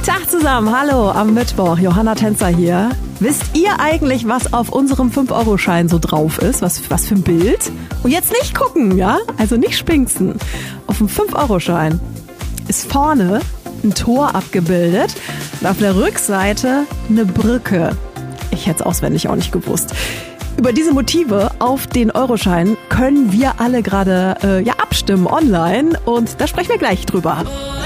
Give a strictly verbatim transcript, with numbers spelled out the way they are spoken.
Tag zusammen, hallo am Mittwoch, Johanna Tänzer hier. Wisst ihr eigentlich, was auf unserem fünf Euro Schein so drauf ist? Was, was für ein Bild? Und jetzt nicht gucken, ja? Also nicht spinksen. Auf dem fünf Euro Schein ist vorne ein Tor abgebildet und auf der Rückseite eine Brücke. Ich hätte es auswendig auch nicht gewusst. Über diese Motive auf den Euroschein können wir alle gerade äh, ja, abstimmen online und da sprechen wir gleich drüber.